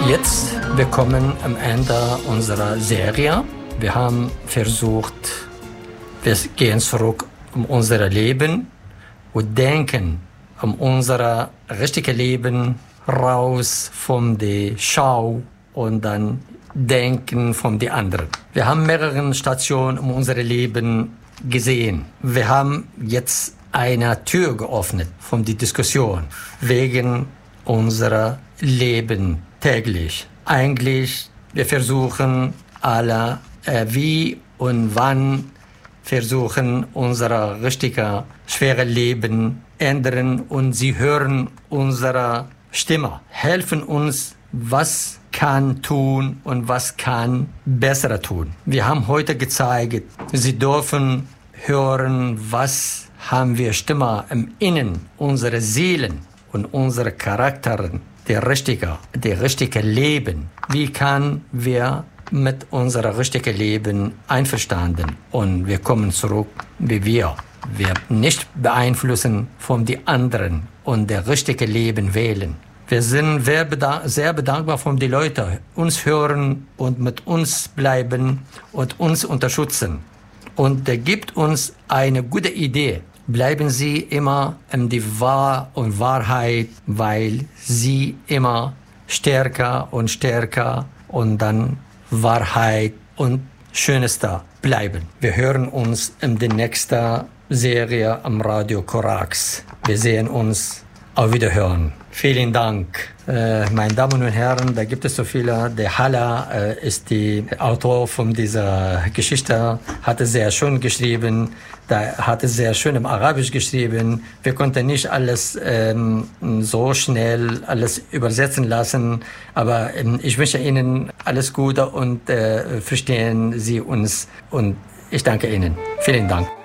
Jetzt, wir kommen am Ende unserer Serie. Wir haben versucht, wir gehen zurück um unser Leben und denken um unser richtiges Leben raus von der Schau und dann denken von den anderen. Wir haben mehrere Stationen um unser Leben gesehen. Wir haben jetzt eine Tür geöffnet von der Diskussion wegen unserer Leben täglich. Eigentlich, wir versuchen alle, wie und wann versuchen unser richtiges, schweres Leben ändern und sie hören unsere Stimme, helfen uns, was kann tun und was kann besser tun. Wir haben heute gezeigt, sie dürfen hören, was haben wir Stimme im Innen, unsere Seelen und unsere Charakteren, der richtige Leben. Wie kann wir mit unserem richtigen Leben einverstanden und wir kommen zurück, wie wir nicht beeinflussen von den anderen und der richtige Leben wählen. Wir sind sehr bedankbar von den Leuten, uns hören und mit uns bleiben und uns unterstützen. Und der gibt uns eine gute Idee. Bleiben Sie immer in die Wahrheit, weil Sie immer stärker und dann Wahrheit und Schönster bleiben. Wir hören uns in der nächsten Serie am Radio Korax. Wir sehen uns. Auf Wiederhören. Vielen Dank. Meine Damen und Herren, da gibt es so viele. Der Hala ist der Autor von dieser Geschichte, hat es sehr schön geschrieben, hat es sehr schön im Arabisch geschrieben. Wir konnten nicht alles so schnell alles übersetzen lassen, aber ich wünsche Ihnen alles Gute und verstehen Sie uns und ich danke Ihnen. Vielen Dank.